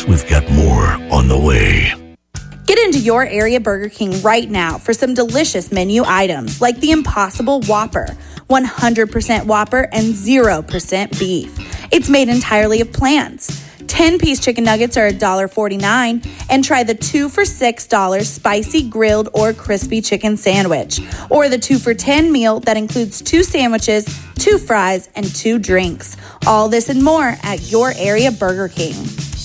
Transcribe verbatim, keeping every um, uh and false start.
we've got more on the way. Get into your area Burger King right now for some delicious menu items like the Impossible Whopper, one hundred percent Whopper and zero percent beef. It's made entirely of plants. ten-piece chicken nuggets are one dollar forty-nine, and try the two for six dollars spicy grilled or crispy chicken sandwich, or the two for ten meal that includes two sandwiches, two fries, and two drinks. All this and more at your area Burger King.